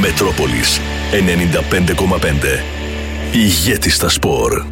Μετρόπολης 95,5. Ηγέτης στα σπορ.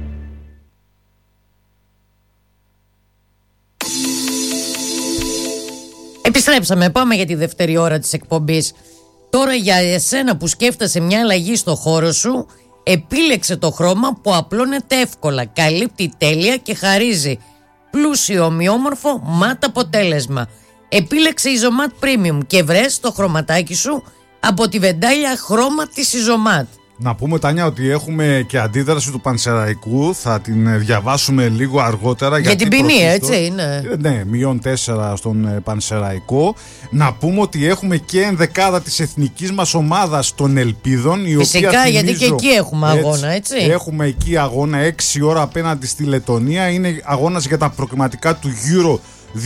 Επιστρέψαμε, πάμε για τη δεύτερη ώρα της εκπομπής. Τώρα για εσένα που σκέφτεσαι μια αλλαγή στο χώρο σου, επίλεξε το χρώμα που απλώνεται εύκολα, καλύπτει τέλεια και χαρίζει πλούσιο ομοιόμορφο ματ αποτέλεσμα. Επίλεξε Isomat Premium και βρες το χρωματάκι σου από τη βεντάλια χρώμα της Isomat. Να πούμε, Τάνια, ότι έχουμε και αντίδραση του Πανσεραϊκού. Θα την διαβάσουμε λίγο αργότερα. Για την ποινή, έτσι είναι. Ναι, -4 στον Πανσεραϊκό. Να πούμε ότι έχουμε και ενδεκάδα της εθνικής μας ομάδας των Ελπίδων. Φυσικά, οποία, γιατί και εκεί έχουμε αγώνα, έτσι. Έχουμε εκεί αγώνα 6 ώρα απέναντι στη Λετωνία. Είναι αγώνας για τα προκριματικά του Euro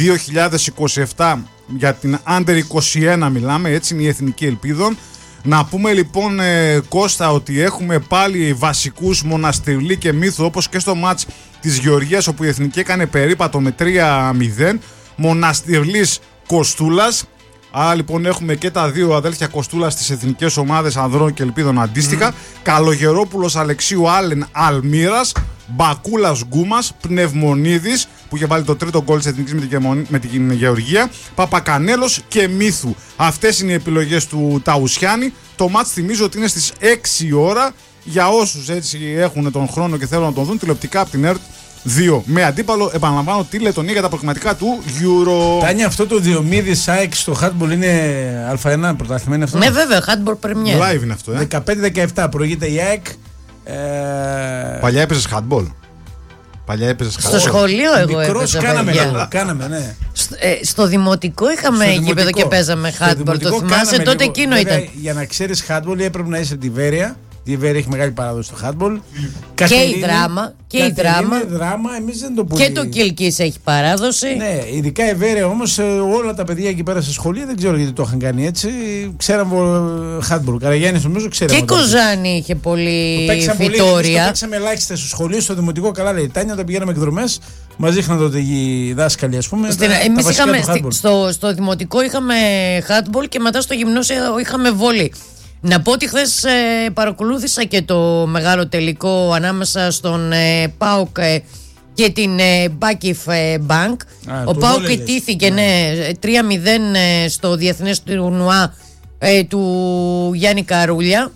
2027. Για την Under 21 μιλάμε, έτσι είναι η εθνική Ελπίδων. Να πούμε λοιπόν, Κώστα, ότι έχουμε πάλι βασικούς Μοναστηρλή και Μύθου, όπως και στο μάτς της Γεωργίας, όπου η εθνική έκανε περίπατο με 3-0. Μοναστηρλής Κοστούλας. Άρα λοιπόν έχουμε και τα δύο αδέλφια Κοστούλας στις εθνικές ομάδες ανδρών και Ελπίδων αντίστοιχα. Καλογερόπουλος Αλεξίου Άλεν Αλμύρας. Μπακούλας Γκούμας, Πνευμονίδης που είχε βάλει το τρίτο γκολ της εθνικής με την Γεωργία, Παπακανέλος και Μύθου. Αυτές είναι οι επιλογές του Ταουσιάννη. Το μάτς θυμίζω ότι είναι στις 6 ώρα για όσους έτσι έχουν τον χρόνο και θέλουν να τον δουν, τηλεοπτικά από την ΕΡΤ 2. Με αντίπαλο, επαναλαμβάνω, τη Λετωνία για τα προκριματικά του Euro. Τάνια, αυτό το Διομήδης ΑΕΚ στο handball είναι Α1 πρωτάθλημα, είναι αυτό? Ναι, βέβαια, handball premier. Live είναι αυτό, 15-17 προηγείται η ΑΕΚ. Παλιά έπαιζες handball. Στο σχολείο εγώ έπαιζα. Κάναμε, ναι. Στο δημοτικό είχαμε γήπεδο και παίζαμε handball. Το θυμάσαι, τότε εκείνο ήταν. Για να ξέρεις handball έπρεπε να είσαι από τη Βέρεια. Η Βέρεια έχει μεγάλη παράδοση στο handball. Και η δράμα. Και η δράμα, εμείς δεν το πούμε. Και το Κιλκής έχει παράδοση. Ναι, ειδικά η Βέρεια όμως, όλα τα παιδιά εκεί πέρα στα σχολεία δεν ξέρω γιατί το είχαν κάνει έτσι. Ξέραμε handball. Καραγιάννης νομίζω ξέραμε. Και Κοζάνη είχε πολύ φυτόρια. Το παίξαμε ελάχιστα στο σχολείο, στο δημοτικό. Καλά λέει η Τάνια, όταν πηγαίναμε εκδρομές, μας δείχναν τότε οι δάσκαλοι, ας πούμε. Εμείς είχαμε στο δημοτικό είχαμε handball και μετά στο γυμνάσιο είχαμε βόλεϊ. Να πω ότι χθες παρακολούθησα και το μεγάλο τελικό ανάμεσα στον ΠΑΟΚ και την Μπάκιφ Bank. Ο ΠΑΟΚ ιτήθηκε 3-0 στο διεθνές τουρνουά του Γιάννη Καρούλια.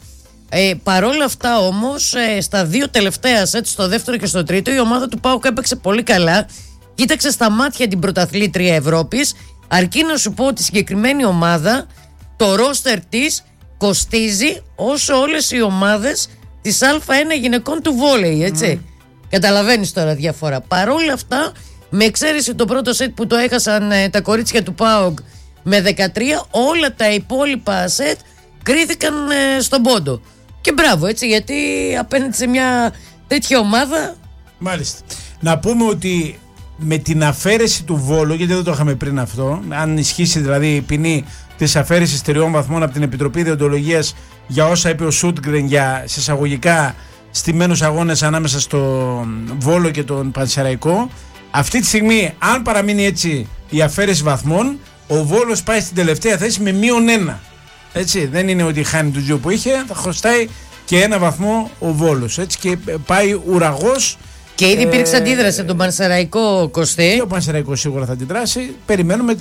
Παρόλα αυτά όμως, στα δύο τελευταία σετ, στο δεύτερο και στο τρίτο, η ομάδα του ΠΑΟΚ έπαιξε πολύ καλά. Κοίταξε στα μάτια την πρωταθλήτρια Ευρώπης. Αρκεί να σου πω ότι η συγκεκριμένη ομάδα, το ρόστερ της κοστίζει όσο όλες οι ομάδες της Α1 γυναικών του βόλεϊ, έτσι. Καταλαβαίνεις τώρα διαφορά. Παρόλα αυτά, με εξαίρεση το πρώτο σετ που το έχασαν τα κορίτσια του ΠΑΟΚ με 13, όλα τα υπόλοιπα σετ κρίθηκαν στον πόντο. Και μπράβο, έτσι, γιατί απέναντι σε μια τέτοια ομάδα. Μάλιστα. Να πούμε ότι με την αφαίρεση του Βόλου, γιατί δεν το είχαμε πριν αυτό, αν ισχύσει δηλαδή η ποινή της αφαίρεσης 3 βαθμών από την Επιτροπή Διοντολογίας για όσα είπε ο Σούτγκρεν για συσσαγωγικά στημένους αγώνες ανάμεσα στο Βόλο και τον Πανσεραϊκό, αυτή τη στιγμή, αν παραμείνει έτσι η αφαίρεση βαθμών, ο Βόλος πάει στην τελευταία θέση με -1. Έτσι, δεν είναι ότι χάνει του 2 που είχε, θα χρωστάει και 1 βαθμό ο Βόλος. Έτσι, και πάει ουραγός. Και ήδη υπήρξε αντίδραση από τον Πανσεραϊκό, Κωστή. Και ο Πανσεραϊκός σίγουρα θα αντιδράσει. Περιμένουμε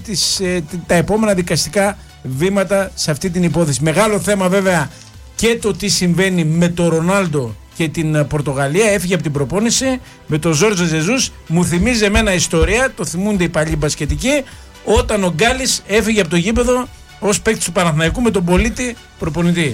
τα επόμενα δικαστικά βήματα σε αυτή την υπόθεση. Μεγάλο θέμα βέβαια και το τι συμβαίνει με τον Ρονάλντο και την Πορτογαλία. Έφυγε από την προπόνηση με τον Ζόρζο Ζεζούς. Μου θυμίζει εμένα ιστορία, το θυμούνται οι παλιοί μπασκετικοί, όταν ο Γκάλης έφυγε από το γήπεδο ως παίκτης του Παναθηναϊκού με τον πολίτη προπονητή.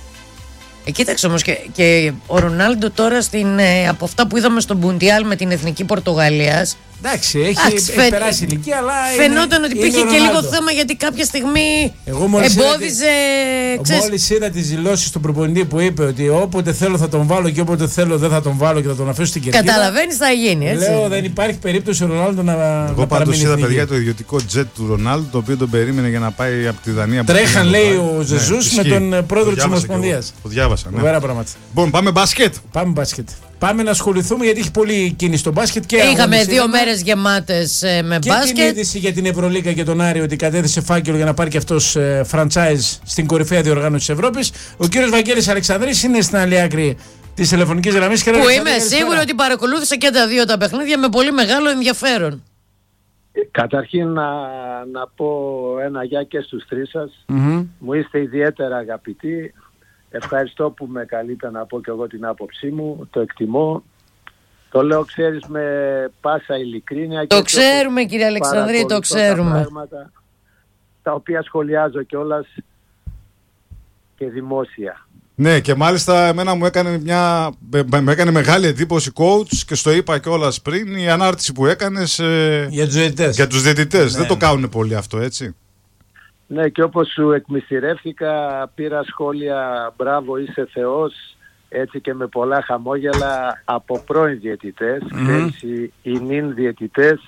Κοίταξε όμως και ο Ρονάλντο τώρα από αυτά που είδαμε στο Μουντιάλ με την εθνική Πορτογαλίας. Εντάξει, έχει περάσει ηλικία, αλλά φαινόταν ότι υπήρχε και λίγο θέμα γιατί κάποια στιγμή εμπόδιζε. Μόλις είδα τις δηλώσεις του προπονητή που είπε ότι όποτε θέλω θα τον βάλω και όποτε θέλω δεν θα τον βάλω και θα τον αφήσω στην κερκίδα. Καταλαβαίνεις, θα γίνει, έτσι. Λέω δεν υπάρχει περίπτωση ο Ρονάλντο να παραμείνει. Εγώ πάντως είδα, παιδιά, το ιδιωτικό τζετ του Ρονάλντο, το οποίο τον περίμενε για να πάει από τη Δανία. Τρέχαν, λέει ο Ζεζούς, με τον πρόεδρο της Ομοσπονδίας. Το διάβασα. Ωραία πράγματα. Λοιπόν, πάμε μπάσκετ. Πάμε μπάσκετ. Πάμε να ασχοληθούμε γιατί έχει πολύ κίνηση στο μπάσκετ. Και είχαμε 2 μέρες γεμάτες με και μπάσκετ. Και την είδηση για την Ευρωλίγκα και τον Άρη ότι κατέθεσε φάκελο για να πάρει και αυτός franchise στην κορυφαία διοργάνωση της Ευρώπης. Ο κύριος Βαγγέλης Αλεξανδρής είναι στην άλλη άκρη της τηλεφωνικής γραμμής. Που είμαι σίγουρη ότι παρακολούθησα και τα 2 τα παιχνίδια με πολύ μεγάλο ενδιαφέρον. Καταρχήν να πω ένα γεια και στους 3 σας. Μου είστε ιδιαίτερα αγαπητοί. Ευχαριστώ που με καλείτε να πω και εγώ την άποψή μου. Το εκτιμώ. Το λέω, ξέρεις, με πάσα ειλικρίνεια. Το ξέρουμε, κύριε Αλεξανδρή, το ξέρουμε. Τα πράγματα τα οποία σχολιάζω κιόλας και δημόσια. Ναι, και μάλιστα εμένα μου έκανε μεγάλη εντύπωση, coach, και στο είπα κιόλας πριν, η ανάρτηση που έκανες για τους διαιτητές. Ναι. Δεν το κάνουν πολύ αυτό, έτσι. Ναι, και όπως σου εκμυστηρεύτηκα, πήρα σχόλια «Μπράβο, είσαι Θεός», έτσι και με πολλά χαμόγελα από πρώην διαιτητές. Οι νυν διαιτητές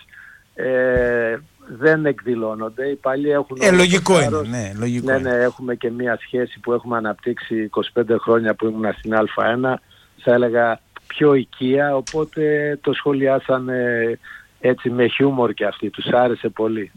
δεν εκδηλώνονται. Οι παλιοί έχουν... λογικό είναι. Ναι, λογικό ναι, έχουμε και μία σχέση που έχουμε αναπτύξει 25 χρόνια που ήμουν στην Α1. Θα έλεγα πιο οικία, οπότε το σχολιάσανε έτσι με χιούμορ και αυτοί. Τους άρεσε πολύ.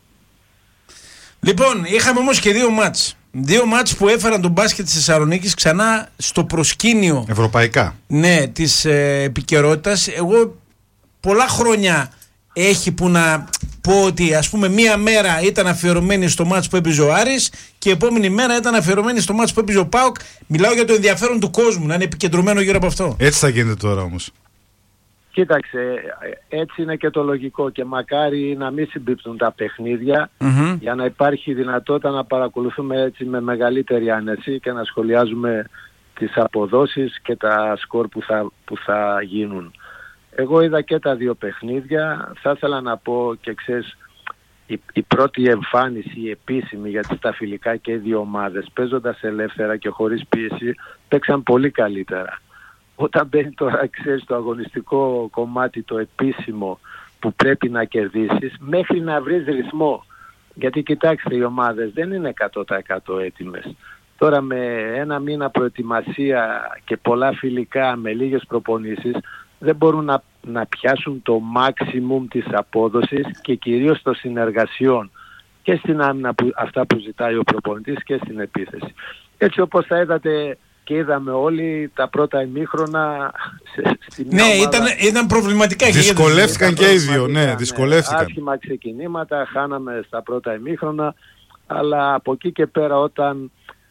Λοιπόν, είχαμε όμως και 2 μάτς. 2 μάτς που έφεραν τον μπάσκετ της Θεσσαλονίκης ξανά στο προσκήνιο. Ευρωπαϊκά. Ναι, της επικαιρότητας. Εγώ πολλά χρόνια έχει που να πω ότι ας πούμε μία μέρα ήταν αφιερωμένη στο μάτς που έπαιζε ο Άρης και η επόμενη μέρα ήταν αφιερωμένη στο μάτς που έπαιζε ο ΠΑΟΚ. Μιλάω για το ενδιαφέρον του κόσμου, να είναι επικεντρωμένο γύρω από αυτό. Έτσι θα γίνεται τώρα όμως. Κοίταξε, έτσι είναι και το λογικό και μακάρι να μην συμπίπτουν τα παιχνίδια για να υπάρχει δυνατότητα να παρακολουθούμε έτσι με μεγαλύτερη άνεση και να σχολιάζουμε τις αποδόσεις και τα σκορ που θα γίνουν. Εγώ είδα και τα 2 παιχνίδια. Θα ήθελα να πω και ξέρεις, η πρώτη εμφάνιση, η επίσημη για τα φιλικά και οι 2 ομάδες, παίζοντας ελεύθερα και χωρίς πίεση, παίξαν πολύ καλύτερα. Όταν μπαίνει τώρα, ξέρεις, το αγωνιστικό κομμάτι, το επίσημο, που πρέπει να κερδίσεις, μέχρι να βρεις ρυθμό. Γιατί κοιτάξτε, οι ομάδες δεν είναι 100% έτοιμες. Τώρα με 1 μήνα προετοιμασία και πολλά φιλικά με λίγες προπονήσεις, δεν μπορούν να πιάσουν το maximum της απόδοσης και κυρίως των συνεργασιών και στην άμυνα, αυτά που ζητάει ο προπονητής, και στην επίθεση. Έτσι όπως θα είδατε και είδαμε όλοι τα πρώτα ημίχρονα στην ομάδα. Ήταν προβληματικά. Δυσκολεύτηκαν και οι 2, ναι, δυσκολεύτηκαν. Άσχημα ξεκινήματα, χάναμε στα πρώτα ημίχρονα, αλλά από εκεί και πέρα όταν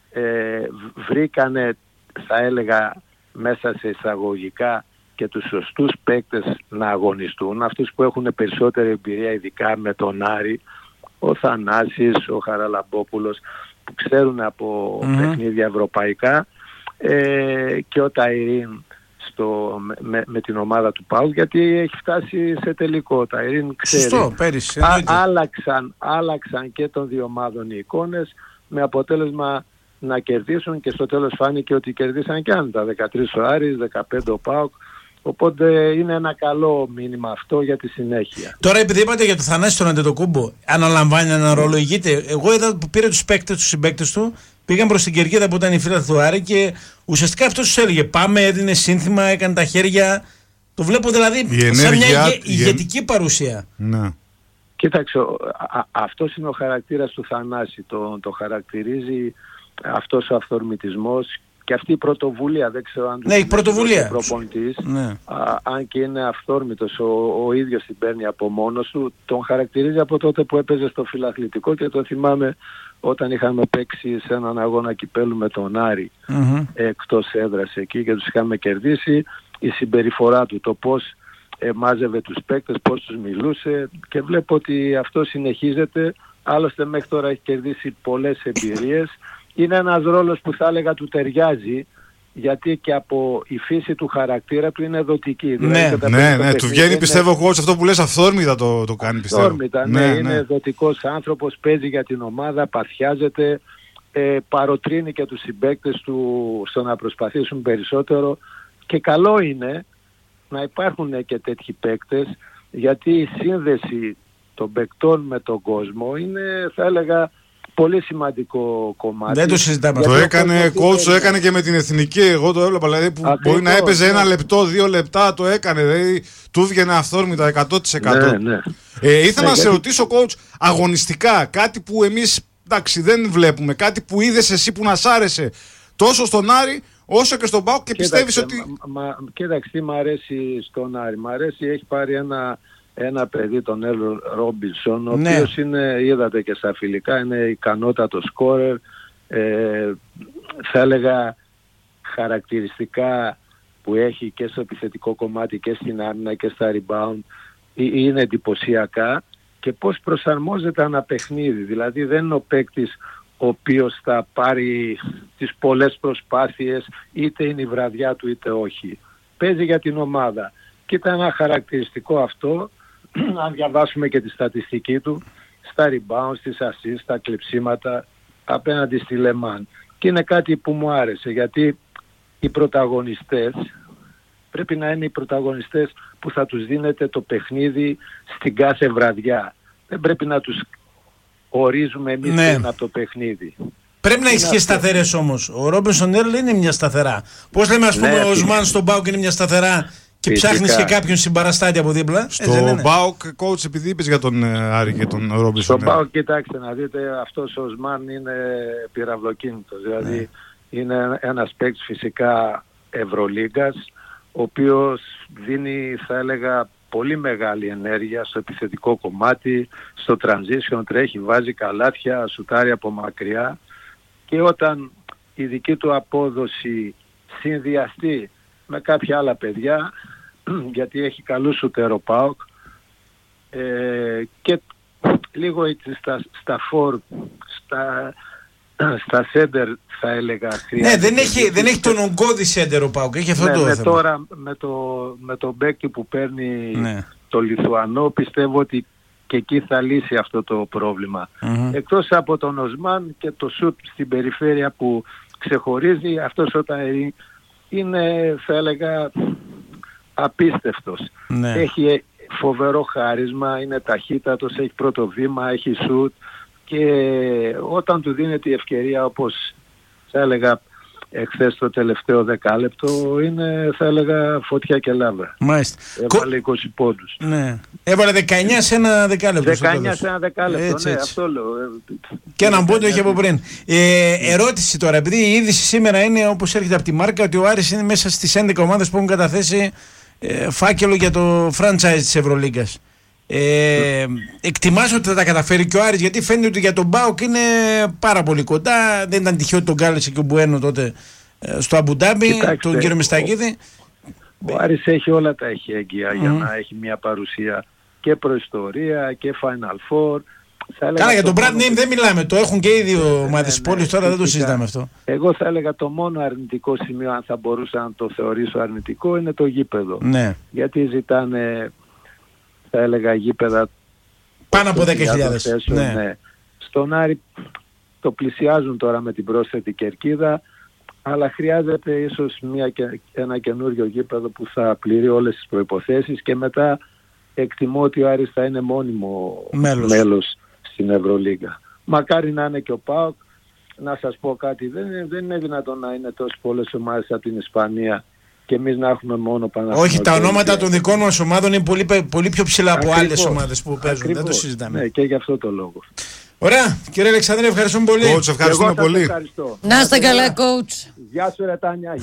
βρήκανε, θα έλεγα μέσα σε εισαγωγικά, και τους σωστούς παίκτες να αγωνιστούν, αυτούς που έχουν περισσότερη εμπειρία, ειδικά με τον Άρη, ο Θανάσης, ο Χαραλαμπόπουλος, που ξέρουν από παιχνίδια ευρωπαϊκά, και ο Ταϊρίν με την ομάδα του ΠΑΟΚ, γιατί έχει φτάσει σε τελικό. Ταϊρίν ξέρει. Σωστό, πέρυσι. Άλλαξαν και των 2 ομάδων οι εικόνες, με αποτέλεσμα να κερδίσουν, και στο τέλος φάνηκε ότι κερδίσαν και τα 13 ο Άρης, 15 ο ΠΑΟΚ. Οπότε είναι ένα καλό μήνυμα αυτό για τη συνέχεια. Τώρα, επειδή είπατε για το Θανάση τον Αντετοκούμπο, αναλαμβάνει έναν ρόλο, ηγείται. Εγώ είδα που πήρε τους συμπαίκτες του, πήγαν προς την κερκίδα που ήταν η φίλα του Άρη και ουσιαστικά αυτό τους έλεγε: πάμε, έδινε σύνθημα, έκανε τα χέρια. Το βλέπω δηλαδή σαν μια ηγετική παρουσία. Ναι. Κοίταξε, αυτός είναι ο χαρακτήρας του Θανάση. Το χαρακτηρίζει αυτός ο αυθορμητισμός και αυτή η πρωτοβουλία. Δεν ξέρω αν η πρωτοβουλία. Προπονητής, αν και είναι αυθόρμητος, ο ίδιος την παίρνει από μόνος του. Τον χαρακτηρίζει από τότε που έπαιζε στο φιλαθλητικό και το θυμάμαι όταν είχαμε παίξει σε έναν αγώνα κυπέλου με τον Άρη εκτός έδρας εκεί και τους είχαμε κερδίσει. Η συμπεριφορά του, το πώς μάζευε τους παίκτες, πώς τους μιλούσε, και βλέπω ότι αυτό συνεχίζεται. Άλλωστε μέχρι τώρα έχει κερδίσει πολλές εμπειρίες. Είναι ένας ρόλος που θα έλεγα του ταιριάζει, γιατί και από η φύση του χαρακτήρα του είναι δοτική. Ναι, του βγαίνει, πιστεύω, εγώ αυτό που λες αυθόρμητα το κάνει, πιστεύω. Αυθόρμητα, ναι, είναι δοτικός άνθρωπος, παίζει για την ομάδα, παθιάζεται, παροτρύνει και τους συμπαίκτες του στο να προσπαθήσουν περισσότερο, και καλό είναι να υπάρχουν και τέτοιοι παίκτες, γιατί η σύνδεση των παικτών με τον κόσμο είναι, θα έλεγα, πολύ σημαντικό κομμάτι. Δεν το συζητάμε. Το έκανε, coach, το έκανε και με την εθνική. Εγώ το έβλεπα. Δηλαδή που ακριβώς, μπορεί να έπαιζε 1 λεπτό, 2 λεπτά, το έκανε. Δηλαδή του βγαινε αυθόρμητα 100%. Ναι. Ήθελα να σε ρωτήσω, coach, αγωνιστικά, κάτι που εμείς δεν βλέπουμε, κάτι που είδες εσύ που να σ' άρεσε τόσο στον Άρη όσο και στον ΠΑΟΚ και πιστεύεις ότι. Κοίταξε, τι μ' αρέσει στον Άρη. Μ' αρέσει, έχει πάρει ένα παιδί, τον Ελ Ρόμπινσον, ο οποίος είναι, είδατε και στα φιλικά, είναι ικανότατο σκόρερ. Θα έλεγα χαρακτηριστικά που έχει και στο επιθετικό κομμάτι και στην άμυνα και στα rebound είναι εντυπωσιακά, και πώς προσαρμόζεται ένα παιχνίδι. Δηλαδή δεν είναι ο παίκτης ο οποίος θα πάρει τις πολλές προσπάθειες, είτε είναι η βραδιά του είτε όχι. Παίζει για την ομάδα. Και ήταν ένα χαρακτηριστικό αυτό, αν διαβάσουμε και τη στατιστική του, στα rebound, στις assists, στα κλεψίματα απέναντι στη Λεμάν. Και είναι κάτι που μου άρεσε, γιατί οι πρωταγωνιστές πρέπει να είναι οι πρωταγωνιστές που θα τους δίνεται το παιχνίδι στην κάθε βραδιά. Δεν πρέπει να τους ορίζουμε εμείς από το παιχνίδι. Πρέπει να έχει και σταθερές όμως. Ο Ρόμπινσον Ερλ είναι μια σταθερά. Πώς λέμε, ας πούμε, ο Οσμάν στον ΠΑΟΚ είναι μια σταθερά και ψάχνεις και κάποιον συμπαραστάτη από δίπλα. Στο ΠΑΟΚ, coach, επειδή είπες για τον Άρη και τον Ρόμπινσον. Στο ΠΑΟΚ, κοιτάξτε να δείτε, αυτός ο Οσμάν είναι πυραυλοκίνητος. Δηλαδή είναι ένας παίκτης φυσικά Ευρωλίγκας, ο οποίος δίνει, θα έλεγα, πολύ μεγάλη ενέργεια στο επιθετικό κομμάτι, στο transition, τρέχει, βάζει καλάθια, σουτάρει από μακριά, και όταν η δική του απόδοση συνδυαστεί με κάποια άλλα παιδιά, γιατί έχει καλούς σουτέρ ο ΠΑΟΚ, και λίγο έτσι στα φορ, στα σέντερ θα έλεγα. Ναι, δεν έχει τον ογκώδη σέντερ ο ΠΑΟΚ, έχει αυτό το θέμα. Τώρα με το μπέκι που παίρνει το Λιθουανό, πιστεύω ότι και εκεί θα λύσει αυτό το πρόβλημα. Εκτός από τον Οσμάν και το σουτ στην περιφέρεια που ξεχωρίζει, αυτός όταν είναι, θα έλεγα, απίστευτος. Έχει φοβερό χάρισμα, είναι ταχύτατος, έχει πρώτο βήμα, έχει σουτ, και όταν του δίνεται η ευκαιρία, όπως θα έλεγα εχθές το τελευταίο δεκάλεπτο, είναι, θα έλεγα, φωτιά και λάβα. Μάλιστα. Έβαλε 20 πόντους. Ναι. Έβαλε 19 σε ένα δεκάλεπτο. 19 σε ένα δεκάλεπτο, έτσι. Αυτό λέω. Και έναν πόντο είχε από πριν. Ερώτηση τώρα, επειδή η είδηση σήμερα είναι, όπως έρχεται από τη Μάρκα, ότι ο Άρης είναι μέσα στις 11 ομάδες που έχουν καταθέσει φάκελο για το franchise της Ευρωλίγκας. Εκτιμάς ότι θα τα καταφέρει και ο Άρης, γιατί φαίνεται ότι για τον ΠΑΟΚ είναι πάρα πολύ κοντά. Δεν ήταν τυχαίο ότι τον κάλεσε και ο Μπουένο τότε στο Αμπουντάμπι, τον κύριο Μιστακίδη. Ο Άρης έχει όλα τα εχέγγυα για να έχει μια παρουσία και προϊστορία και Final Four. Καλά, για τον brand name δεν μιλάμε, το έχουν και οι δύο ομάδες της πόλης, τώρα δεν το συζητάμε αυτό. Εγώ θα έλεγα το μόνο αρνητικό σημείο, αν θα μπορούσα να το θεωρήσω αρνητικό, είναι το γήπεδο. Γιατί ζητάνε, θα έλεγα, γήπεδα πάνω από 10.000. Ναι. Στον Άρη το πλησιάζουν τώρα με την πρόσθετη κερκίδα, αλλά χρειάζεται ίσως ένα καινούριο γήπεδο που θα πληρεί όλες τις προϋποθέσεις, και μετά εκτιμώ ότι ο Άρης θα είναι μόνιμο μέλος στην Ευρωλίγκα. Μακάρι να είναι και ο ΠΑΟΚ. Να σας πω κάτι, δεν είναι δυνατόν να είναι τόσες πολλές ομάδες από την Ισπανία και εμείς να έχουμε μόνο Παναθηναϊκό. Όχι, τα ονόματα των δικών μας ομάδων είναι πολύ πιο ψηλά από άλλες ομάδες που παίζουν. Δεν το συζητάμε. Ναι, και γι' αυτό το λόγο. Ωραία, κύριε Αλεξανδρέ, ευχαριστούμε πολύ. Coach, ευχαριστούμε πολύ. Να είστε καλά, coach. Γεια σου, ρε Τάνια.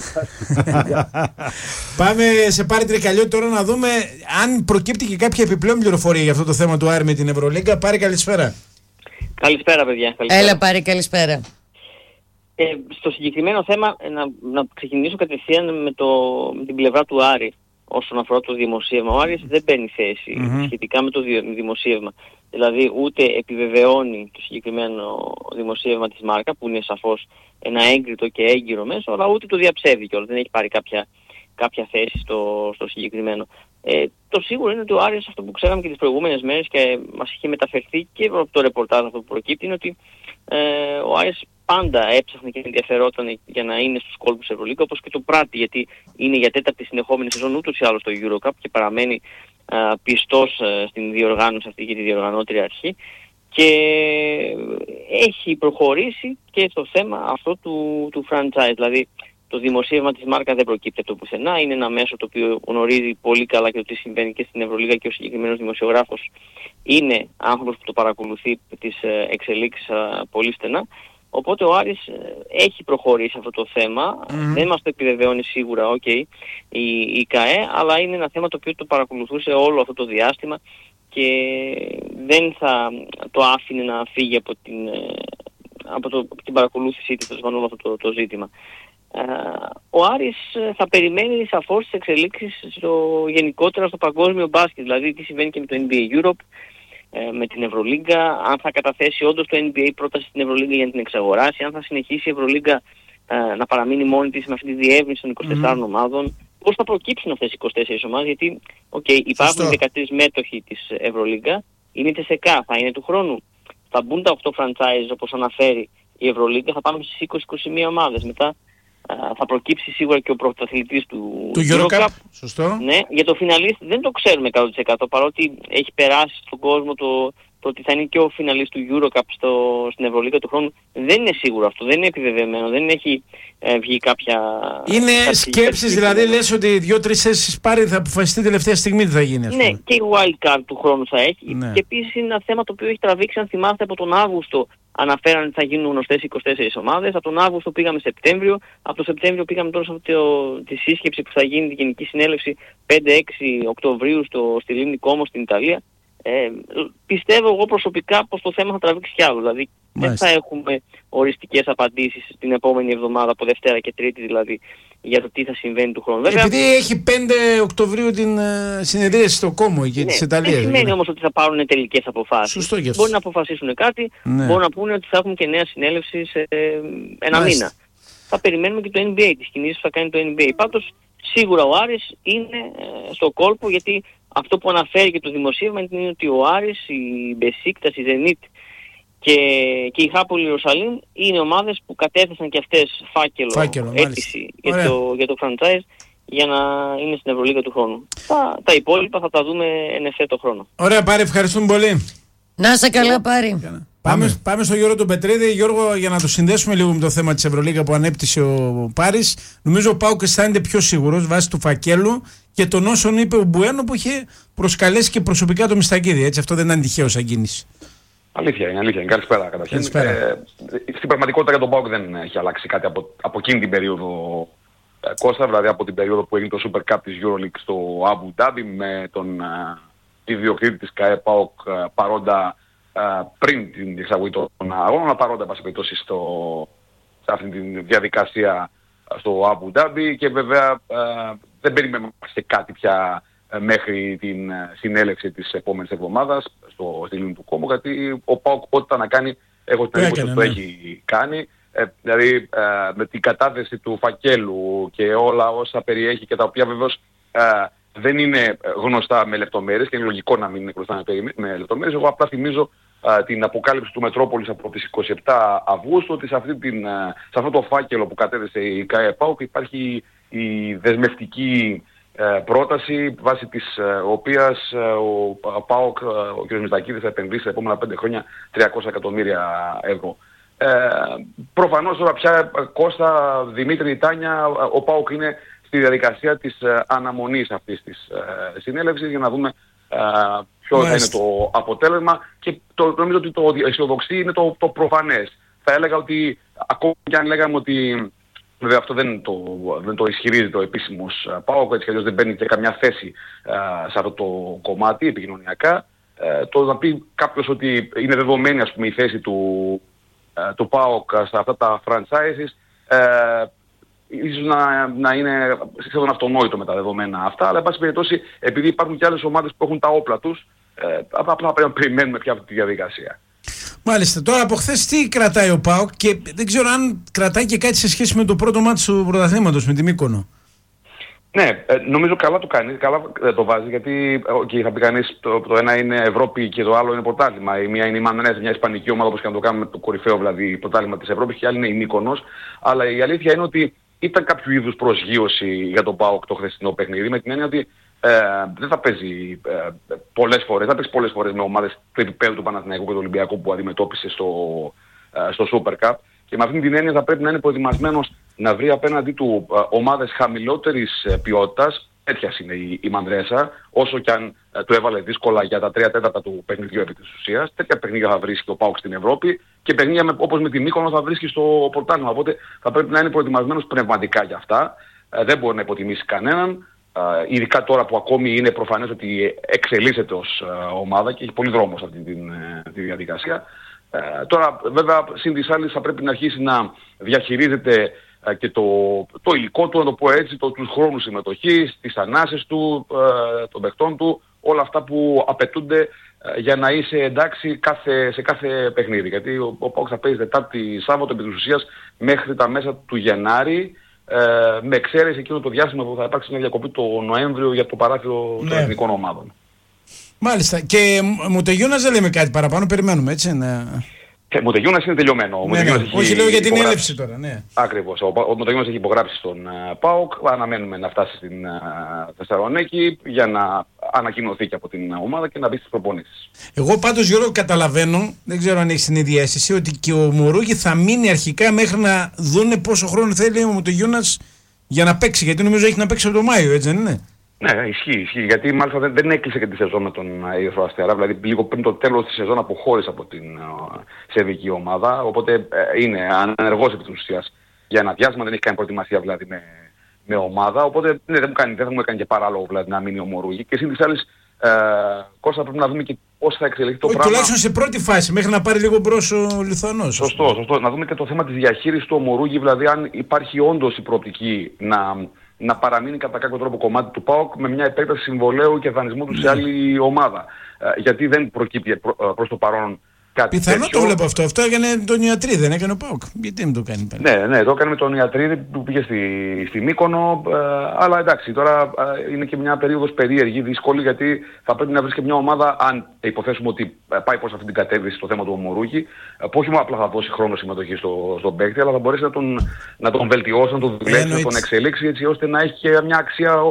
Πάμε σε Πάρη Τρικαλιώτη τώρα να δούμε αν προκύπτει και κάποια επιπλέον πληροφορία για αυτό το θέμα του Άρη με την Ευρωλίγκα. Πάρη, καλησπέρα. Καλησπέρα, παιδιά. Καλησπέρα. Έλα, Πάρη, καλησπέρα. Στο συγκεκριμένο θέμα, να ξεκινήσω κατευθείαν με την πλευρά του Άρη όσον αφορά το δημοσίευμα. Ο Άρης δεν παίρνει θέση σχετικά με το δημοσίευμα. Δηλαδή ούτε επιβεβαιώνει το συγκεκριμένο δημοσίευμα της Μάρκα, που είναι σαφώς ένα έγκριτο και έγκυρο μέσο, αλλά ούτε το διαψεύδει κιόλας. Δεν έχει πάρει κάποια θέση στο συγκεκριμένο. Το σίγουρο είναι ότι ο Άρης, αυτό που ξέραμε και τις προηγούμενες μέρες και μας είχε μεταφερθεί και από το ρεπορτάζ αυτό που προκύπτει, είναι ότι ο Άρης πάντα έψαχνε και ενδιαφερόταν για να είναι στους κόλπους της Ευρωλίγκα, όπως και το πράττει, γιατί είναι για τέταρτη συνεχόμενη σεζόν ούτως ή άλλως στο EuroCup και παραμένει πιστός στην διοργάνωση αυτή και τη διοργανώτρια αρχή. Και έχει προχωρήσει και στο θέμα αυτό του franchise. Δηλαδή το δημοσίευμα της Μάρκα δεν προκύπτει από το πουθενά. Είναι ένα μέσο το οποίο γνωρίζει πολύ καλά και το τι συμβαίνει και στην Ευρωλίγα, και ο συγκεκριμένος δημοσιογράφος είναι άνθρωπος που το παρακολουθεί τις εξελίξεις πολύ στενά. Οπότε ο Άρης έχει προχωρήσει αυτό το θέμα. Δεν μας το επιβεβαιώνει σίγουρα η ΚΑΕ, αλλά είναι ένα θέμα το οποίο το παρακολουθούσε όλο αυτό το διάστημα και δεν θα το άφηνε να φύγει από την παρακολούθησή της όλο αυτό το ζήτημα. Ο Άρης θα περιμένει σαφώς τις εξελίξεις γενικότερα στο παγκόσμιο μπάσκετ, δηλαδή τι συμβαίνει και με το NBA Europe, με την Ευρωλίγκα, αν θα καταθέσει όντως το NBA πρόταση στην Ευρωλίγκα για να την εξαγοράσει, αν θα συνεχίσει η Ευρωλίγκα να παραμείνει μόνη της με αυτή τη διεύρυνση των 24 ομάδων, πώς θα προκύψουν αυτές οι 24 ομάδες, γιατί υπάρχουν 13 μέτοχοι της Ευρωλίγκα, είναι η ΤΣΕΚΑ, θα είναι του χρόνου, θα μπουν τα 8 franchise όπως αναφέρει η Ευρωλίγκα, θα πάμε στις 20-21 ομάδες, μετά θα προκύψει σίγουρα και ο πρωταθλητής του EuroCup. Σωστό. Ναι, για το φιναλίστ δεν το ξέρουμε 100%, παρότι έχει περάσει στον κόσμο το ότι θα είναι και ο φιναλίστ του EuroCup στην Ευρωλίγα του χρόνου. Δεν είναι σίγουρο αυτό, δεν είναι επιβεβαιωμένο, δεν έχει βγει κάποια... Είναι σκέψεις, δηλαδή λες ότι 2-3 θέσεις πάρει, θα αποφασιστεί τελευταία στιγμή τι θα γίνει, ας πούμε. Ναι, και η wildcard του χρόνου θα έχει. Ναι. Και επίσης είναι ένα θέμα το οποίο έχει τραβήξει, αν θυμάστε, από τον Αύγουστο αναφέραν ότι θα γίνουν γνωστές 24 ομάδες. Από τον Αύγουστο πήγαμε Σεπτέμβριο. Από το Σεπτέμβριο πήγαμε τώρα σε τη σύσκεψη που θα γίνει τη Γενική Συνέλευση 5-6 Οκτωβρίου στη Λίμνη Κόμο στην Ιταλία. Πιστεύω εγώ προσωπικά πως το θέμα θα τραβήξει κι άλλο. Δηλαδή δεν θα έχουμε οριστικές απαντήσεις την επόμενη εβδομάδα, από Δευτέρα και Τρίτη δηλαδή, για το τι θα συμβαίνει του χρόνου. Βέβαια, επειδή έχει 5 Οκτωβρίου την συνεδρίαση στο Κόμο και της Ιταλίας. Δεν σημαίνει όμως ότι θα πάρουν τελικές αποφάσεις. Μπορεί να αποφασίσουν κάτι, μπορεί να πούνε ότι θα έχουμε και νέα συνέλευση σε ένα μήνα. Θα περιμένουμε και το NBA, τις κινήσεις που θα κάνει το NBA. Πάντως σίγουρα ο Άρης είναι στο κόλπο, γιατί αυτό που αναφέρει και το δημοσίευμα είναι ότι ο Άρης, η Μπεσίκτας, η Ζενίτ και η Χάπολη Ιερουσαλήμ είναι ομάδες που κατέθεσαν και αυτές φάκελο αίτηση για το franchise για να είναι στην Ευρωλίγα του χρόνου. Τα υπόλοιπα θα τα δούμε εν ευθέτω χρόνο. Ωραία, Πάρη, ευχαριστούμε πολύ. Να είσαι καλά, Πάρη. Πάμε στον Γιώργο τον Πετρίδη. Γιώργο, για να το συνδέσουμε λίγο με το θέμα της Ευρωλίγα που ανέπτυσε ο Πάρης, νομίζω ο ΠΑΟΚ αισθάνεται πιο σίγουρος βάσει του φακέλου και των όσων είπε ο Μπουένο, που είχε προσκαλέσει και προσωπικά το Μιστακίδη. Έτσι, αυτό δεν είναι τυχαίο σαν κίνηση. Αλήθεια είναι. Καλησπέρα καταρχήν. Στην πραγματικότητα για τον ΠΑΟΚ δεν έχει αλλάξει κάτι από εκείνη την περίοδο, Κώστα, δηλαδή από την περίοδο που έγινε το Super Cup της EuroLeague στο Αμπου Ντάμπι με τον ιδιοκτήτη της ΚΑΕ ΠΑΟΚ παρόντα πριν την εξαγωγή των αγώνων, παρόντα πάση περιπτώσει σε αυτή τη διαδικασία στο Αμπου Ντάμπι, και βέβαια δεν περιμένουμε σε κάτι πια μέχρι την συνέλευση της επόμενης εβδομάδας στη Λίμνη του Κόμου, γιατί ο ΠΑΟΚ ό,τι θα να κάνει, έχω την εντύπωση ότι το έχει κάνει. Δηλαδή με την κατάθεση του φακέλου και όλα όσα περιέχει και τα οποία βεβαίως δεν είναι γνωστά με λεπτομέρειες και είναι λογικό να μην είναι γνωστά με λεπτομέρειες. Εγώ απλά θυμίζω την αποκάλυψη του Μετρόπολης από τις 27 Αυγούστου, ότι σε αυτό το φάκελο που κατέθεσε η ΚΑΕ ΠΑΟΚ υπάρχει η δεσμευτική πρόταση βάσει της οποίας ο ΠΑΟΚ, ο κ. Μιστακίδης, θα επενδύσει τα επόμενα 5 χρόνια 300 εκατομμύρια ευρώ. Προφανώς τώρα πια, Κώστα, Δημήτρη, Τάνια, ο ΠΑΟΚ είναι στη διαδικασία της αναμονής αυτής της συνέλευσης για να δούμε ποιο θα είναι το αποτέλεσμα, και νομίζω ότι το αισιοδοξεί είναι το προφανές. Θα έλεγα ότι ακόμη και αν λέγαμε ότι βέβαια αυτό δεν το ισχυρίζει το επίσημος ΠΑΟΚ, έτσι κι αλλιώς δεν παίρνει και καμιά θέση σε αυτό το κομμάτι επικοινωνιακά, το να πει κάποιος ότι είναι δεδομένη, ας πούμε, η θέση του ΠΑΟΚ σε αυτά τα franchises, ίσως να είναι σχεδόν αυτονόητο με τα δεδομένα αυτά, αλλά εν πάση περιπτώσει, επειδή υπάρχουν και άλλες ομάδες που έχουν τα όπλα τους, απλά πρέπει να περιμένουμε πια αυτή τη διαδικασία. Μάλιστα. Τώρα από χθες τι κρατάει ο ΠΑΟΚ, και δεν ξέρω αν κρατάει και κάτι σε σχέση με το πρώτο μάτι του πρωταθλήματος με τη Μύκονο. Ναι, νομίζω καλά το κάνει, καλά το βάζει, γιατί θα πει κανείς το ένα είναι Ευρώπη και το άλλο είναι πρωτάθλημα. Η μία είναι η Μανρέας, μια ισπανική ομάδα, όπως και να το κάνουμε, το κορυφαίο δηλαδή πρωτάθλημα της Ευρώπης, και η άλλη είναι η Μύκονος. Αλλά η αλήθεια είναι ότι ήταν κάποιο είδους προσγείωση για τον ΠΑΟΚ το χθεσινό παιχνίδι, με την έννοια ότι δεν θα παίζει πολλές φορές, θα παίξει πολλές φορές με ομάδες του επίπεδου του Παναθηναϊκού και του Ολυμπιακού που αντιμετώπισε στο Super Cup, και με αυτήν την έννοια θα πρέπει να είναι προετοιμασμένος να βρει απέναντί του ομάδες χαμηλότερης ποιότητας. Τέτοιας είναι η Μανρέσα, όσο και αν του έβαλε δύσκολα για τα 3/4 του παιχνιδιού επί της ουσίας. Τέτοια παιχνίδια θα βρίσκει ο ΠΑΟΚ στην Ευρώπη και παιχνίδια όπως με την Μύκονο θα βρίσκει στο πρωτάθλημα. Οπότε θα πρέπει να είναι προετοιμασμένος πνευματικά για αυτά. Δεν μπορεί να υποτιμήσει κανέναν. Ειδικά τώρα που ακόμη είναι προφανές ότι εξελίσσεται ως ομάδα και έχει πολύ δρόμο σε αυτή τη διαδικασία. Τώρα βέβαια συν της άλλης θα πρέπει να αρχίσει να διαχειρίζεται και το υλικό του, να το πω έτσι, τους χρόνους συμμετοχής, τις ανάσες του, των παιχτών του, όλα αυτά που απαιτούνται για να είσαι εντάξει σε κάθε παιχνίδι. Γιατί ο ΠΑΟΚ θα παίζει Τετάρτη Σάββατο επί της ουσίας μέχρι τα μέσα του Γενάρη, με εξαίρεση εκείνο το διάστημα που θα υπάρξει μια διακοπή το Νοέμβριο για το παράθυρο των εθνικών ομάδων. Μάλιστα. Και Μουτεγιούνας δεν λέμε κάτι παραπάνω, περιμένουμε έτσι. Μουτεγιούνας είναι τελειωμένο. Όχι, λέω για την έλευση τώρα. Ναι. Ακριβώς. Ο Μουτεγιούνας έχει υπογράψει στον ΠΑΟΚ. Αναμένουμε να φτάσει στην Θεσσαλονίκη για να ανακοινωθεί και από την ομάδα και να μπει στις προπονήσεις. Εγώ πάντως, Γιώργο, καταλαβαίνω, δεν ξέρω αν έχεις την ίδια αίσθηση, ότι και ο Μουρούγη θα μείνει αρχικά μέχρι να δούνε πόσο χρόνο θέλει ο Μουτεγιούνας για να παίξει. Γιατί νομίζω έχει να παίξει από το Μάιο, έτσι δεν είναι? Ναι, ισχύει. Γιατί μάλιστα δεν έκλεισε και τη σεζόν με τον Ερυθρό Αστέρα. Δηλαδή λίγο πριν το τέλος της σεζόν αποχώρησε από την σερβική ομάδα. Οπότε είναι ανενεργός επί της ουσίας για ένα διάστημα. Δεν έχει κάνει προετοιμασία δηλαδή με ομάδα. Οπότε δεν θα μου έκανε και παράλογο δηλαδή, να μείνει ο Μορούγη. Και σύν της άλλης, Κώστα, πρέπει να δούμε και πώς θα εξελιχθεί το πράγμα. Τουλάχιστον σε πρώτη φάση, μέχρι να πάρει λίγο μπρος ο Λιθουανός. Σωστό. Να δούμε και το θέμα της διαχείρισης του Μορούγη. Δηλαδή, αν υπάρχει όντως η προοπτική να παραμείνει κατά κάποιο τρόπο κομμάτι του ΠΑΟΚ με μια επέκταση συμβολαίου και δανεισμού του σε άλλη ομάδα. Γιατί δεν προκύπτει προς το παρόν κάτι πιθανό τέτοιο. Το βλέπω αυτό. Αυτό έκανε τον Ιατρίδη, δεν έκανε ο ΠΑΟΚ. Γιατί δεν το κάνει πάλι? Ναι, το έκανε με τον Ιατρίδη που πήγε στη Μύκονο. Αλλά εντάξει, τώρα είναι και μια περίοδος περίεργη, δύσκολη, γιατί θα πρέπει να βρει και μια ομάδα, αν υποθέσουμε ότι πάει προς αυτή την κατεύθυνση στο θέμα του Μουρούγη, που όχι μόνο απλά θα δώσει χρόνο συμμετοχή στον παίκτη, αλλά θα μπορέσει να τον βελτιώσει, να τον δουλέψει, να τον εξελίξει, έτσι ώστε να έχει και μια αξία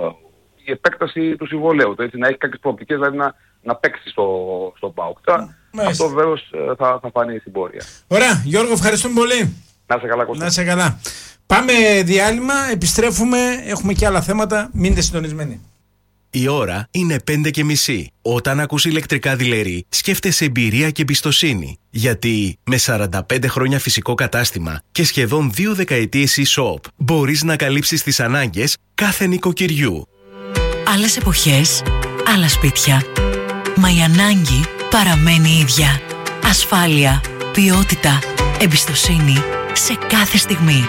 η επέκταση του συμβολέου. Έτσι, να έχει κάποιες προοπτικές, δηλαδή να παίξει στο ΠΑΟΚ. Αυτό βέβαιως θα φανεί στην πορεία. Ωραία, Γιώργο, ευχαριστούμε πολύ. Να είσαι καλά, Κώστα. Να είσαι καλά. Πάμε διάλειμμα, επιστρέφουμε, έχουμε και άλλα θέματα, μείνετε συντονισμένοι. Η ώρα είναι 5:30. Όταν ακούς ηλεκτρικά δειλερί, σκέφτεσαι εμπειρία και εμπιστοσύνη. Γιατί με 45 χρόνια φυσικό κατάστημα και σχεδόν 2 δεκαετίες e-shop μπορείς να καλύψεις τις ανάγκες κάθε νοικοκυριού. Άλλες εποχές, άλλα σπίτια. Μα η ανάγκη παραμένει ίδια. Ασφάλεια, ποιότητα, εμπιστοσύνη σε κάθε στιγμή.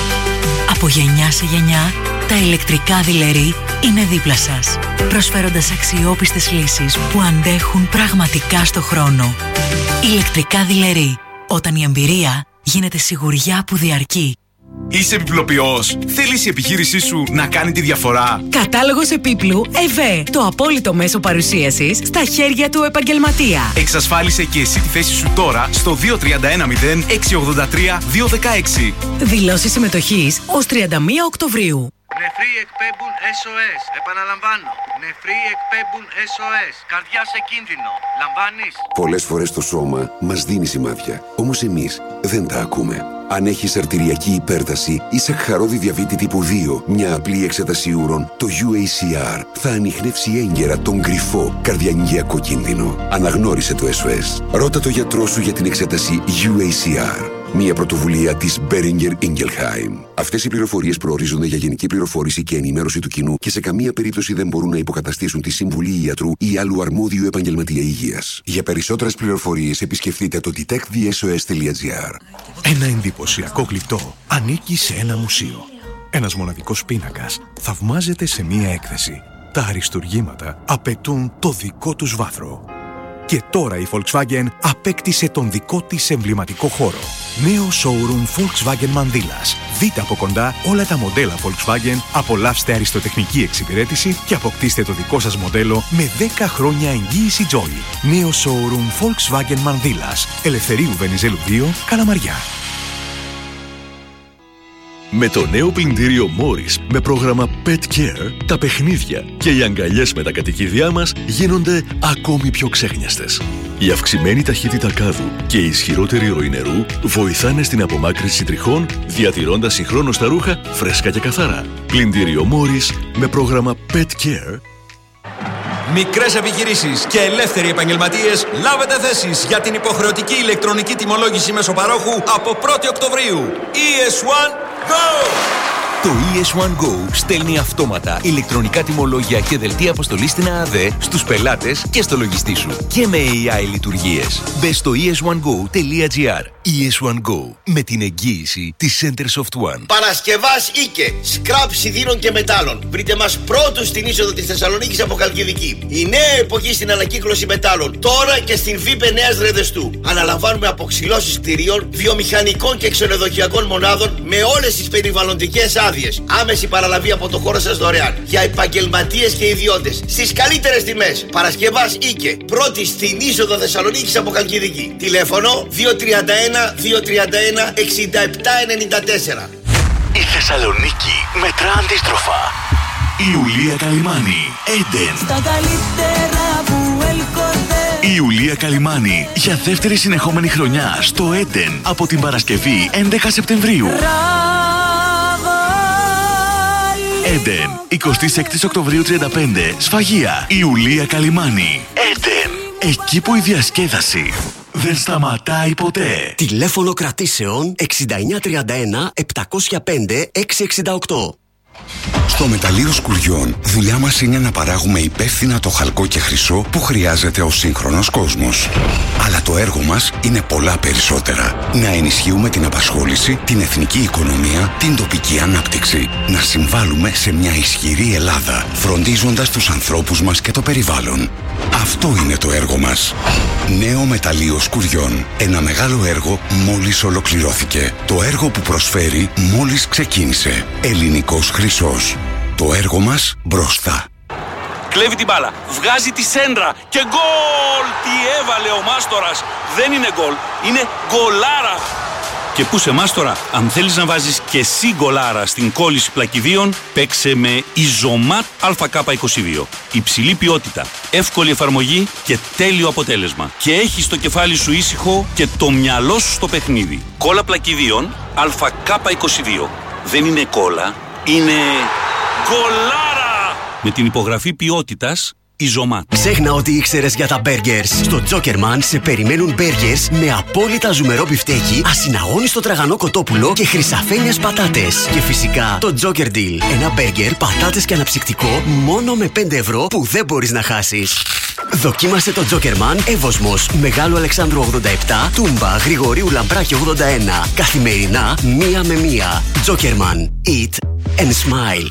Από γενιά σε γενιά, τα ηλεκτρικά δειλερί είναι δίπλα σας, προσφέροντας αξιόπιστες λύσεις που αντέχουν πραγματικά στο χρόνο. Ηλεκτρικά δειλερί, όταν η εμπειρία γίνεται σιγουριά που διαρκεί. Είσαι επιπλοποιός. Θέλεις η επιχείρησή σου να κάνει τη διαφορά? Κατάλογος επίπλου ΕΒ. Το απόλυτο μέσο παρουσίασης στα χέρια του επαγγελματία. Εξασφάλισε και εσύ τη θέση σου τώρα στο 2310 683 216. Δηλώσεις συμμετοχής ως 31 Οκτωβρίου. Νεφροί εκπέμπουν SOS. Επαναλαμβάνω. Νεφροί εκπέμπουν SOS. Καρδιά σε κίνδυνο. Λαμβάνεις? Πολλές φορές το σώμα μας δίνει σημάδια. Όμως εμείς δεν τα ακούμε. Αν έχεις αρτηριακή υπέρταση ή σακχαρώδη διαβήτη τύπου 2, μια απλή εξέταση ούρων, το UACR θα ανιχνεύσει έγκαιρα τον κρυφό καρδιαγγειακό κίνδυνο. Αναγνώρισε το SOS. Ρώτα το γιατρό σου για την εξέταση UACR. Μια πρωτοβουλία της Boehringer Ingelheim. Αυτές οι πληροφορίες προορίζονται για γενική πληροφόρηση και ενημέρωση του κοινού και σε καμία περίπτωση δεν μπορούν να υποκαταστήσουν τη συμβουλή ιατρού ή άλλου αρμόδιου επαγγελματία υγείας. Για περισσότερες πληροφορίες επισκεφτείτε το detectthesos.gr. Ένα εντυπωσιακό γλυπτό ανήκει σε ένα μουσείο. Ένας μοναδικός πίνακας θαυμάζεται σε μία έκθεση. Τα αριστουργήματα απαιτούν το δικό τους βάθρο. Και τώρα η Volkswagen απέκτησε τον δικό της εμβληματικό χώρο. Νέο showroom Volkswagen Μανδύλας. Δείτε από κοντά όλα τα μοντέλα Volkswagen, απολαύστε αριστοτεχνική εξυπηρέτηση και αποκτήστε το δικό σας μοντέλο με 10 χρόνια εγγύηση Joy. Νέο showroom Volkswagen Μανδύλας. Ελευθερίου Βενιζέλου 2, Καλαμαριά. Με το νέο πλυντήριο Morris με πρόγραμμα Pet Care, τα παιχνίδια και οι αγκαλιές με τα κατοικίδια μας γίνονται ακόμη πιο ξέχνιαστες. Η αυξημένη ταχύτητα κάδου και η ισχυρότερη ροή νερού βοηθάνε στην απομάκρυνση τριχών, διατηρώντας συγχρόνως τα ρούχα φρέσκα και καθαρά. Πλυντήριο Morris με πρόγραμμα Pet Care. Μικρές επιχειρήσεις και ελεύθεροι επαγγελματίες, λάβετε θέσεις για την υποχρεωτική ηλεκτρονική τιμολόγηση μεσοπαρόχου από 1η Οκτωβρίου. ES1 Go! Το ES1 Go στέλνει αυτόματα ηλεκτρονικά τιμολόγια και δελτία αποστολής στην ΑΑΔ στους πελάτες και στο λογιστή σου. Και με AI λειτουργίες. Μπες στο es1go.gr. ES1 Go. Με την εγγύηση της Center Soft One. Παρασκευάς Ίκε. Σκραπ σιδήρων και μετάλλων. Βρείτε μας πρώτους στην είσοδο της Θεσσαλονίκης από Χαλκιδική. Η νέα εποχή στην ανακύκλωση μετάλλων. Τώρα και στην ΒΥΠΕ Νέας Ρεδεστού. Αναλαμβάνουμε αποξυλώσεις κτηρίων, βιομηχανικών και ξενοδοχειακών μονάδων με όλες τις περιβαλλοντικές άδειες. Άμεση παραλαβή από το χώρο σας δωρεάν. Για επαγγελματίες και ιδιώτες. Στις καλύτερες τιμές. Παρασκευάς Ίκε. Πρώτη στην είσοδο Θεσσαλονίκης από Χαλκιδική. Τηλέφωνο 231 6794. Η Θεσσαλονίκη μετρά αντίστροφα. Η Ιουλία Καλυμάνη, Έντεν. Στα καλύτερα που έλκονται. Η Ιουλία Καλυμάνη για δεύτερη συνεχόμενη χρονιά στο Έντεν από την Παρασκευή 11 Σεπτεμβρίου. Έντεν, 26 Οκτωβρίου 35, Σφαγεία. Η Ιουλία Καλυμάνη, Έντεν. Εκεί που η διασκέδαση δεν σταματάει ποτέ. Τηλέφωνο κρατήσεων 6931 705 668. Στο Μεταλλείο Σκουριών, δουλειά μας είναι να παράγουμε υπεύθυνα το χαλκό και χρυσό που χρειάζεται ο σύγχρονος κόσμος. Αλλά το έργο μας είναι πολλά περισσότερα. Να ενισχύουμε την απασχόληση, την εθνική οικονομία, την τοπική ανάπτυξη. Να συμβάλλουμε σε μια ισχυρή Ελλάδα, φροντίζοντας τους ανθρώπους μας και το περιβάλλον. Αυτό είναι το έργο μας. Νέο Μεταλλείο Σκουριών. Ένα μεγάλο έργο μόλις ολοκληρώθηκε. Το έργο που προσφέρει μόλις ξεκίνησε. Ελληνικός χρυσός. Το έργο μας μπροστά. Κλέβει την μπάλα, βγάζει τη σέντρα και γκολ! Τι έβαλε ο Μάστορας! Δεν είναι γκολ, είναι γκολάρα! Και πού σε Μάστορα, αν θέλεις να βάζεις και εσύ γκολάρα στην κόλληση πλακιδίων, παίξε με Ιζωμάτ ΑΚ22. Υψηλή ποιότητα, εύκολη εφαρμογή και τέλειο αποτέλεσμα. Και έχεις το κεφάλι σου ήσυχο και το μυαλό σου στο παιχνίδι. Κόλλα πλακιδίων ΑΚ22. Δεν είναι κόλλα, είναι γκολάρα! Με την υπογραφή ποιότητας Ιζωμάτ. Ξέχνα ότι ήξερες για τα μπέργκερς. Στο Τζόκερμαν σε περιμένουν μπέργκερς με απόλυτα ζουμερό μπιφτέκι, ασυναγώνιστο τραγανό κοτόπουλο και χρυσαφένιες πατάτες. Και φυσικά το Τζόκερ Deal. Ένα μπέργκερ, πατάτες και αναψυκτικό μόνο με 5 ευρώ που δεν μπορείς να χάσεις. Δοκίμασε το Τζόκερμαν Εύωσμος, Μεγάλου Αλεξάνδρου 87, Τούμπα, Γρηγορίου Λαμπράκη 81. Καθημερινά 1 με 1. Τζόκερμαν. Eat and smile.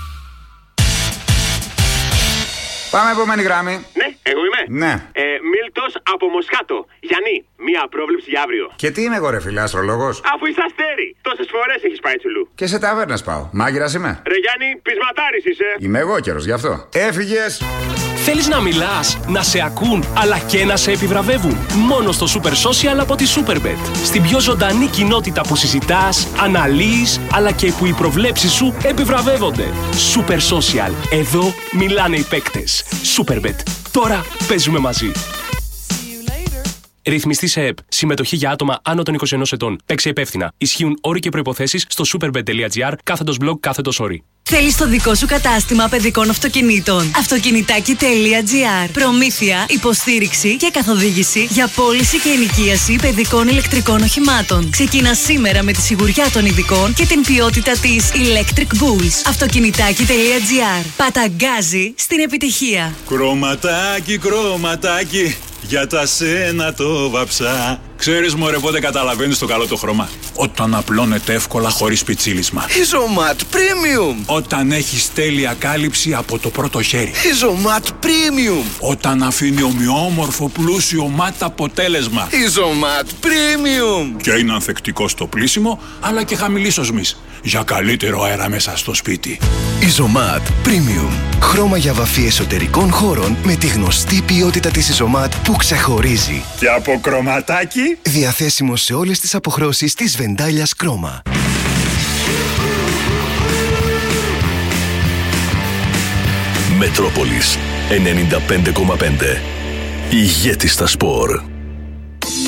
Πάμε επόμενη γράμμη. Ναι, εγώ είμαι. Ναι. Μίλτος από Μοσχάτο. Γιάννη, μία πρόβλεψη για αύριο. Και τι είμαι εγώ, ρε φίλε, αστρολόγος? Αφού είσαι αστέρι. Τόσες φορές έχεις πάει τσουλού. Και σε ταβέρνες πάω. Μάγειρας είμαι. Ρε Γιάννη, πεισματάρης είσαι. Είμαι εγώ καιρός, γι' αυτό. Έφυγες. Θέλεις να μιλάς, να σε ακούν, αλλά και να σε επιβραβεύουν? Μόνο στο Super Social από τη Superbet. Στην πιο ζωντανή κοινότητα που συζητάς, αναλύεις, αλλά και που οι προβλέψεις σου επιβραβεύονται. Super Social. Εδώ μιλάνε οι παίκτες. Superbet. Τώρα παίζουμε μαζί. Ρυθμιστή σε ΕΠ. Συμμετοχή για άτομα άνω των 21 ετών. Παίξε υπεύθυνα. Ισχύουν όροι και προϋποθέσεις στο superbet.gr/blog/όροι. Θέλεις το δικό σου κατάστημα παιδικών αυτοκινήτων? Αυτοκινητάκι.gr. Προμήθεια, υποστήριξη και καθοδήγηση για πώληση και ενοικίαση παιδικών ηλεκτρικών οχημάτων. Ξεκινά σήμερα με τη σιγουριά των ειδικών και την ποιότητα της Electric Bulls. Αυτοκινητάκι.gr. Παταγκάζει στην επιτυχία. Κρωματάκι, κρωματάκι, για τα σένα το βαψά. Ξέρεις μωρέ πότε καταλαβαίνεις το καλό το χρώμα? Όταν απλώνεται εύκολα χωρίς πιτσίλισμα. Ιζωμάτ Premium. Όταν έχεις τέλεια κάλυψη από το πρώτο χέρι. Ιζωμάτ Premium. Όταν αφήνει ομοιόμορφο πλούσιο μάτ αποτέλεσμα. Ιζωμάτ Premium. Και είναι ανθεκτικό στο πλύσιμο, αλλά και χαμηλής οσμής, για καλύτερο αέρα μέσα στο σπίτι. Ιζωμάτ Premium. Χρώμα για βαφή εσωτερικών χώρων με τη γνωστή ποιότητα της Ιζωμάτ που ξεχωρίζει. Και από κρωματάκι. Διαθέσιμο σε όλες τις αποχρώσεις της Βεντάλιας Κρόμα. Μετρόπολης 95,5. Ηγέτη στα σπορ.